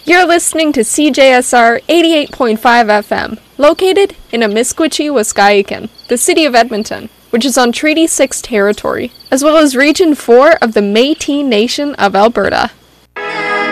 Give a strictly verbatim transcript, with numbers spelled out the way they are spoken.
You're listening to C J S R eighty-eight point five F M, located in Amiskwitchie, Waskahikan, the city of Edmonton, which is on Treaty six territory, as well as Region four of the Métis Nation of Alberta.